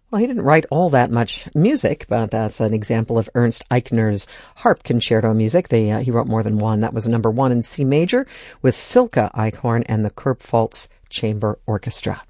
Well, he didn't write all that much music, but that's an example of Ernst Eichner's harp concerto music. He wrote more than one. That was number one in C major with Silke Eichhorn and the Kurpfalz Chamber Orchestra.